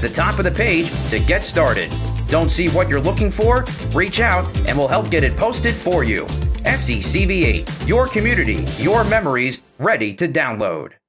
the top of the page to get started. Don't see what you're looking for? Reach out and we'll help get it posted for you. SCCV8, your community, your memories, ready to download.